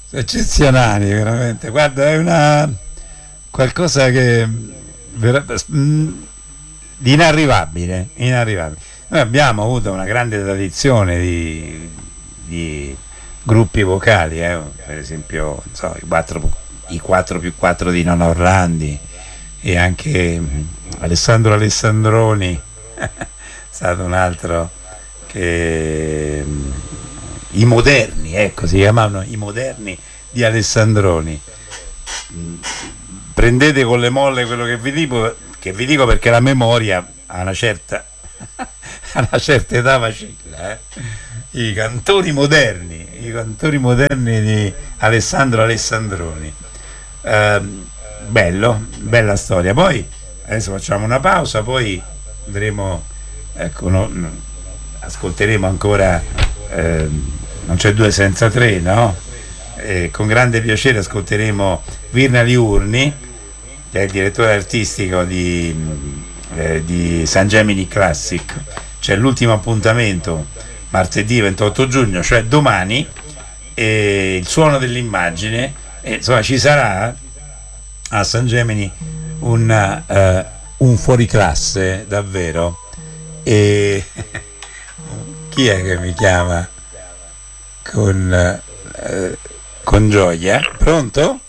eccezionali, veramente. Guarda, è una qualcosa che di inarrivabile. Noi abbiamo avuto una grande tradizione di gruppi vocali, per esempio, non so, i 4+4 di Nona Orlandi, e anche Alessandro Alessandroni è stato un altro, che i moderni, ecco, si chiamavano i moderni di Alessandroni. Prendete con le molle quello che vi dico perché la memoria a una certa età vacilla. I cantori moderni di Alessandro Alessandroni. Bella storia. Poi adesso facciamo una pausa, poi vedremo, ecco, ascolteremo ancora Non c'è due senza tre, no? Con grande piacere ascolteremo Virna Liurni, che è il direttore artistico di San Gemini Classic. C'è l'ultimo appuntamento martedì 28 giugno, cioè domani, e il suono dell'immagine, e insomma ci sarà a San Gemini un fuoriclasse davvero. E chi è che mi chiama con gioia? Pronto?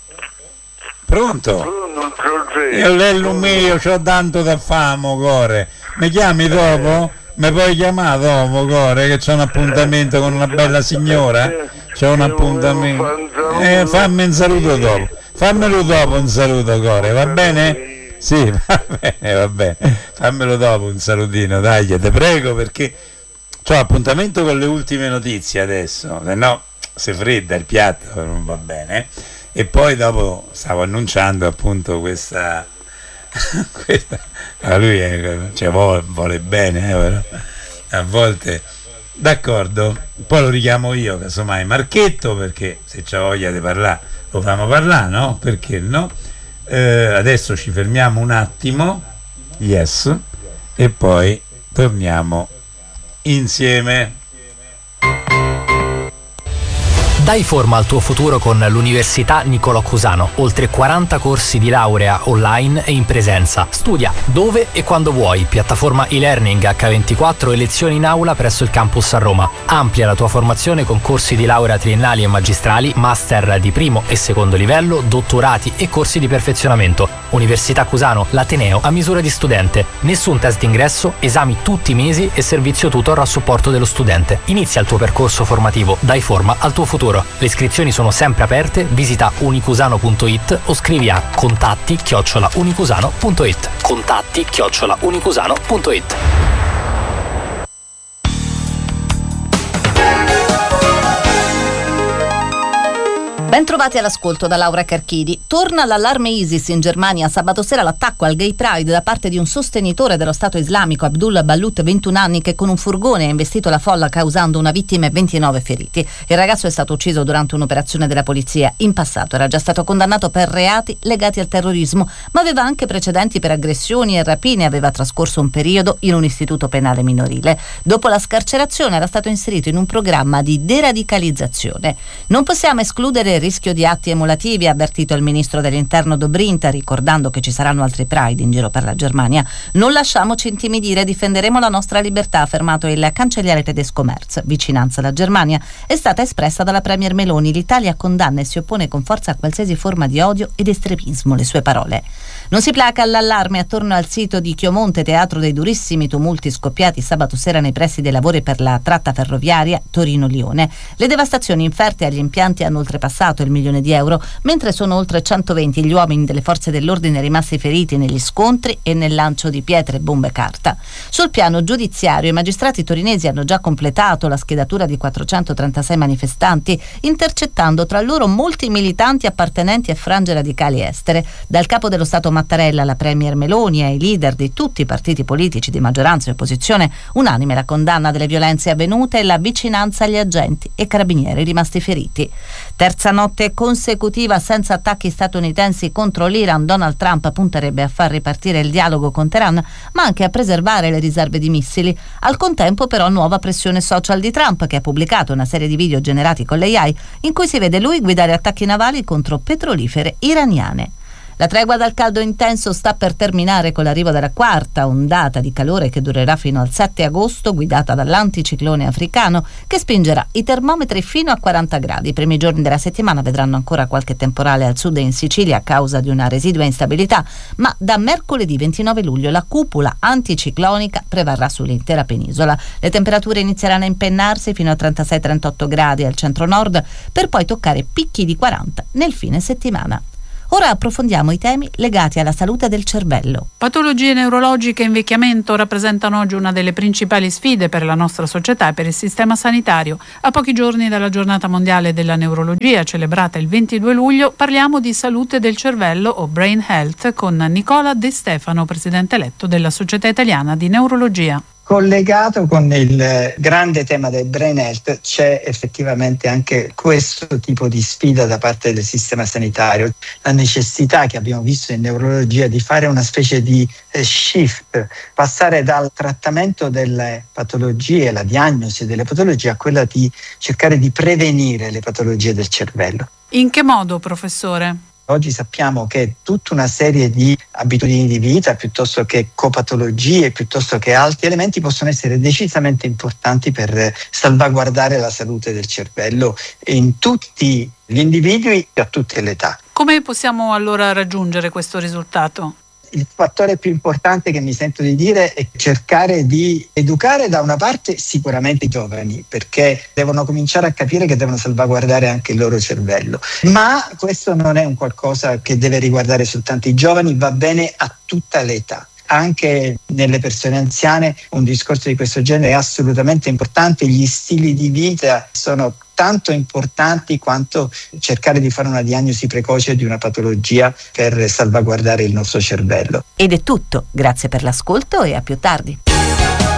Io l'ello mio, c'ho tanto da famo, core. Mi chiami dopo? Mi puoi chiamare dopo, core, che c'è un appuntamento con una bella signora? C'è un appuntamento. Fammi un saluto dopo. Fammelo dopo un saluto, core, va bene? Sì, va bene. Fammelo dopo un salutino, dai, te prego, perché c'ho appuntamento con le ultime notizie adesso, se no si fredda il piatto, non va bene. E poi dopo stavo annunciando appunto questa lui vuole bene, però a volte, d'accordo, poi lo richiamo io casomai Marchetto, perché se c'ha voglia di parlare lo fanno parlare, no? Perché no? Adesso ci fermiamo un attimo, yes, e poi torniamo insieme. Dai forma al tuo futuro con l'Università Niccolò Cusano. Oltre 40 corsi di laurea online e in presenza. Studia dove e quando vuoi. Piattaforma e-learning H24 e lezioni in aula presso il campus a Roma. Amplia la tua formazione con corsi di laurea triennali e magistrali, master di primo e secondo livello, dottorati e corsi di perfezionamento. Università Cusano, l'ateneo a misura di studente. Nessun test d'ingresso, esami tutti i mesi e servizio tutor a supporto dello studente. Inizia il tuo percorso formativo. Dai forma al tuo futuro. Le iscrizioni sono sempre aperte, visita unicusano.it o scrivi a contatti@unicusano.it. contatti@unicusano.it. Bentrovati all'ascolto da Laura Carchidi. Torna l'allarme ISIS in Germania. Sabato sera l'attacco al Gay Pride da parte di un sostenitore dello Stato islamico, Abdullah Ballut, 21 anni, che con un furgone ha investito la folla causando una vittima e 29 feriti. Il ragazzo è stato ucciso durante un'operazione della polizia. In passato era già stato condannato per reati legati al terrorismo, ma aveva anche precedenti per aggressioni e rapine. Aveva trascorso un periodo in un istituto penale minorile. Dopo la scarcerazione era stato inserito in un programma di deradicalizzazione. Non possiamo escludere il rischio di atti emulativi, ha avvertito il ministro dell'interno Dobrindt, ricordando che ci saranno altri Pride in giro per la Germania. Non lasciamoci intimidire, difenderemo la nostra libertà, ha affermato il cancelliere tedesco Merz. Vicinanza alla Germania è stata espressa dalla premier Meloni. L'Italia condanna e si oppone con forza a qualsiasi forma di odio ed estremismo, le sue parole. Non si placa all'allarme attorno al sito di Chiomonte, teatro dei durissimi tumulti scoppiati sabato sera nei pressi dei lavori per la tratta ferroviaria Torino-Lione. Le devastazioni inferte agli impianti hanno oltrepassato il €1.000.000, mentre sono oltre 120 gli uomini delle forze dell'ordine rimasti feriti negli scontri e nel lancio di pietre, bombe e carta. Sul piano giudiziario, i magistrati torinesi hanno già completato la schedatura di 436 manifestanti, intercettando tra loro molti militanti appartenenti a frange radicali estere. Dal capo dello Stato Mattarella alla premier Meloni e ai leader di tutti i partiti politici di maggioranza e opposizione, unanime la condanna delle violenze avvenute e la vicinanza agli agenti e carabinieri rimasti feriti. Terza notte serie consecutiva senza attacchi statunitensi contro l'Iran, Donald Trump punterebbe a far ripartire il dialogo con Teheran, ma anche a preservare le riserve di missili. Al contempo però nuova pressione social di Trump, che ha pubblicato una serie di video generati con l'AI in cui si vede lui guidare attacchi navali contro petrolifere iraniane. La tregua dal caldo intenso sta per terminare con l'arrivo della quarta ondata di calore che durerà fino al 7 agosto, guidata dall'anticiclone africano che spingerà i termometri fino a 40 gradi. I primi giorni della settimana vedranno ancora qualche temporale al sud e in Sicilia a causa di una residua instabilità, ma da mercoledì 29 luglio la cupola anticiclonica prevarrà sull'intera penisola. Le temperature inizieranno a impennarsi fino a 36-38 gradi al centro-nord per poi toccare picchi di 40 nel fine settimana. Ora approfondiamo i temi legati alla salute del cervello. Patologie neurologiche e invecchiamento rappresentano oggi una delle principali sfide per la nostra società e per il sistema sanitario. A pochi giorni dalla Giornata Mondiale della Neurologia, celebrata il 22 luglio, parliamo di salute del cervello o Brain Health con Nicola De Stefano, presidente eletto della Società Italiana di Neurologia. Collegato con il grande tema del Brain Health c'è effettivamente anche questo tipo di sfida da parte del sistema sanitario, la necessità che abbiamo visto in neurologia di fare una specie di shift, passare dal trattamento delle patologie, la diagnosi delle patologie, a quella di cercare di prevenire le patologie del cervello. In che modo, professore? Oggi sappiamo che tutta una serie di abitudini di vita, piuttosto che copatologie, piuttosto che altri elementi, possono essere decisamente importanti per salvaguardare la salute del cervello in tutti gli individui e a tutte le età. Come possiamo allora raggiungere questo risultato? Il fattore più importante che mi sento di dire è cercare di educare da una parte sicuramente i giovani, perché devono cominciare a capire che devono salvaguardare anche il loro cervello, ma questo non è un qualcosa che deve riguardare soltanto i giovani, va bene a tutta l'età. Anche nelle persone anziane un discorso di questo genere è assolutamente importante, gli stili di vita sono tanto importanti quanto cercare di fare una diagnosi precoce di una patologia per salvaguardare il nostro cervello. Ed è tutto, grazie per l'ascolto e a più tardi.